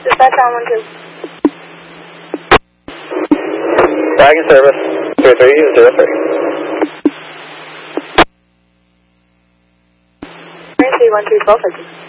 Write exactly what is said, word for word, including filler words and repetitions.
Dispatch on one two. Wagon service, three three zero three. three one two, twelve fifty.